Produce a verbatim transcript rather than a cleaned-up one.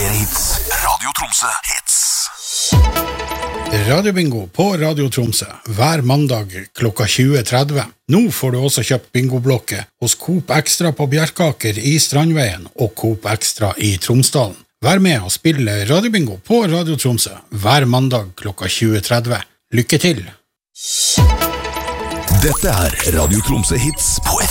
Flere hits. Radio Tromsø hits. Radiobingo på Radio Tromsø hver mandag klokka tjue tretti. Nå får du også kjøpt bingoblokke hos Coop Extra på Bjerkaker i Strandveien og Coop Extra i Tromsdalen. Vær med og spille Radiobingo på Radio Tromsø hver mandag klokka tjue tretti. Lykke til! Dette er Radio Tromsø hits på F